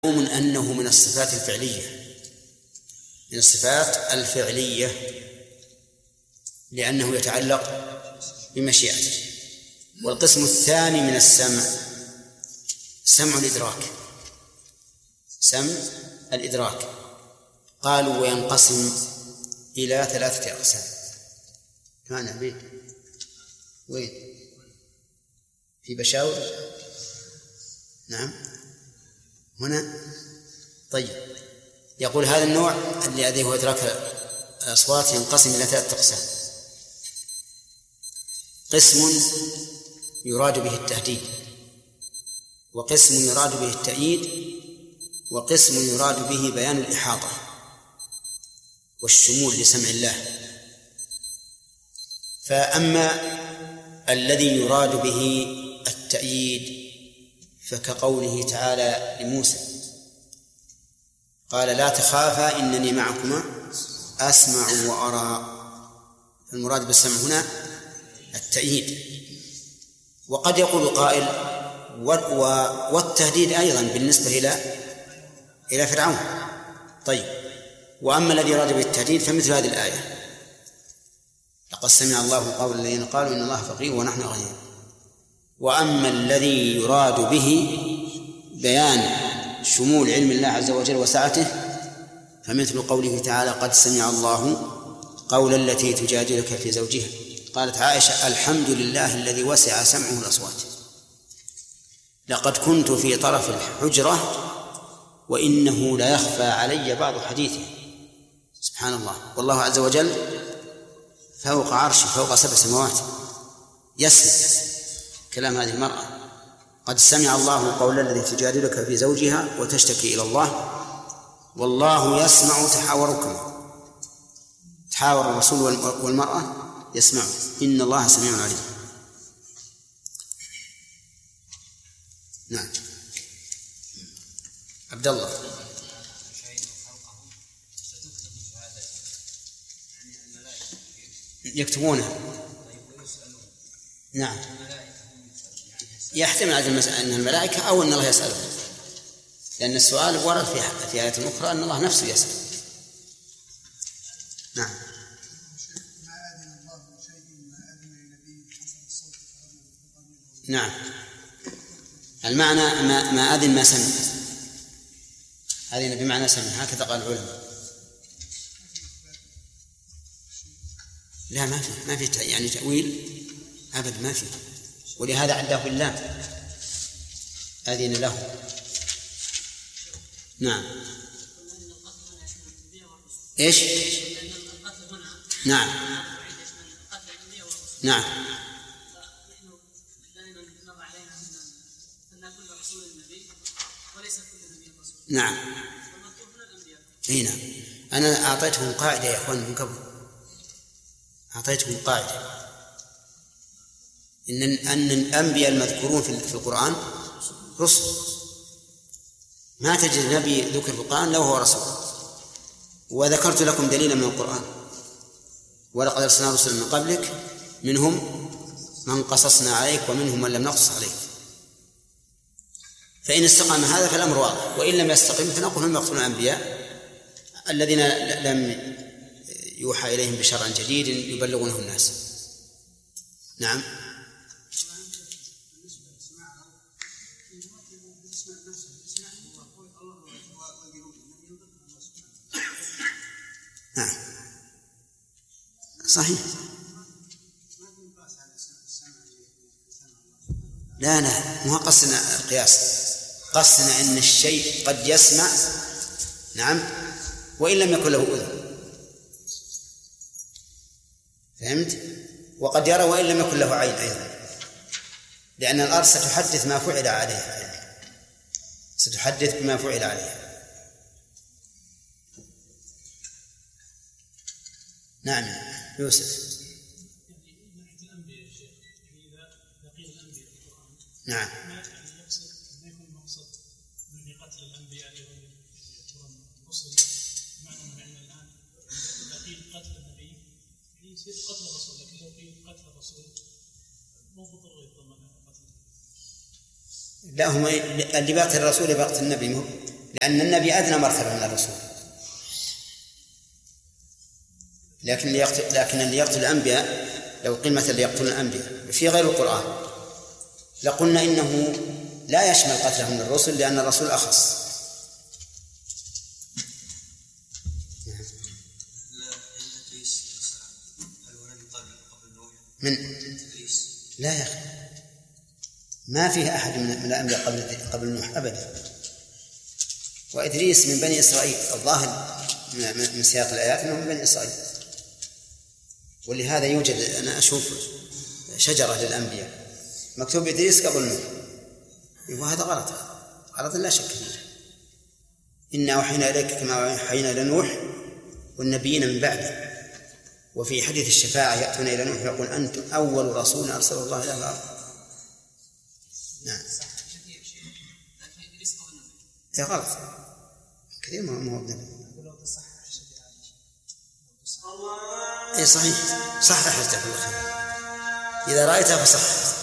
أنه من الصفات الفعلية، من الصفات الفعلية لأنه يتعلق بمشيئته. والقسم الثاني من السمع سمع الإدراك، سمع الإدراك. قالوا وينقسم إلى 3 أقسام. كان عبيد وين في بشاور؟ نعم هنا. طيب، يقول هذا النوع الذي هو إدراك الأصوات ينقسم إلى 3 أقسام. قسم يراد به التهديد، وقسم يراد به التأييد، وقسم يراد به بيان الإحاطة والشمول لسمع الله. فأما الذي يراد به التأييد فكقوله تعالى لموسى قال لا تخافا إنني معكما أسمع وأرى. المراد بالسمع هنا التأييد. وقد يقول قائل والتهديد أيضا بالنسبة إلى فرعون. طيب، وأما الذي يراد بالتهديد فمثل هذه الآية لقد سمع الله قول الذين قالوا إن الله فقير ونحن أغنياء. وأما الذي يراد به بيان شمول علم الله عز وجل وسعته فمثل قوله تعالى قد سمع الله قول التي تجادلك في زوجها قالت عائشة الحمد لله الذي وسع سمعه الأصوات. لقد كنت في طرف الحجرة وإنه لا يخفى علي بعض حديثه. سبحان الله، والله عز وجل فوق عرشه فوق 7 سماوات يسمع كلام هذه المرأة. قد سمع الله قول الذي تجادلك في زوجها وتشتكي إلى الله والله يسمع تحاوركم. تحاور الرسول والمرأة يسمع، إن الله سميع عليم. نعم عبد الله. يكتبونها. نعم، يحتمل هذه المسألة أن الملائكة أو أن الله يسألهم، لأن السؤال ورد في آية أخرى أن الله نفسه يسأل. نعم. نعم، المعنى ما أذن ما سمع، أذن بمعنى سمع، هكذا قال العلماء. لا ما في يعني تأويل أبد، ما في، ولهذا عداه باللام أذن له. نعم. إيش؟ نعم نعم. نعم. هنا أنا أعطيتهم قاعدة يا أخوان من قبل، أعطيتكم قاعدة أن الأنبياء المذكورون في القرآن رسل. ما تجد نبي ذكر في القرآن لو هو رسول. وذكرت لكم دليلا من القرآن ولقد أرسلنا رسلا من قبلك منهم من قصصنا عليك ومنهم من لم نقصص عليك. فإن استقام هذا فالأمر واضح، وإن لم يستقم فنقول هم يقتلون الأنبياء الذين لم يوحى إليهم بشرع جديد يبلغونه الناس. نعم. نعم صحيح. لا مو قصنا القياس، قصنا أن الشيء قد يسمع نعم وإن لم يكن له أذن، فهمت؟ وقد يرى وإن لم يكن له عين أيضا، لأن الأرض ستحدث ما فعل عليها، ستحدث بما فعل عليها. نعم يوسف. نعم. قتل الرسول، لكن لو قيل قتل الرسول مو بالضرورة يتضمن قتل. لا، هم اللي بقتل الرسول بقتل النبي لأن النبي أدنى مرتبة من الرسول، لكن اللي يقتل الأنبياء لو قيل مثلا ليقتل الأنبياء في غير القرآن لقلنا إنه لا يشمل قتلهم من الرسل لأن الرسول أخص. من لا يا أخي ما فيه أحد من الأنبياء قبل نوح أبدا، وإدريس من بني إسرائيل، الظاهر من سياق الآيات أنه من بني إسرائيل، ولهذا يوجد أنا أشوف شجرة للأنبياء مكتوب إدريس قبل نوح، وهذا غلط لا شك فيه. إنا أوحينا إليك كما أوحينا إلى نوح والنبيين من بعده. وفي حديث الشفاعة يأتون إلى نوح يقول أنتم أول رسول أرسل الله إلى الأرض. نعم يا غلط كثير ما هو ابن اي صحيح صح حجتك بالخير إذا رأيتها فصح.